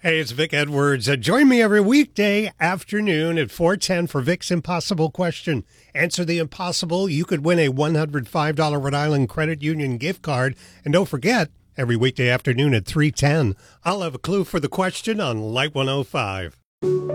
Hey, it's Vic Edwards. Join me every weekday afternoon at 4:10 for Vic's Impossible Question. Answer the impossible. You could win a $105 Rhode Island Credit Union gift card. And don't forget, every weekday afternoon at 3:10, I'll have a clue for the question on Light 105.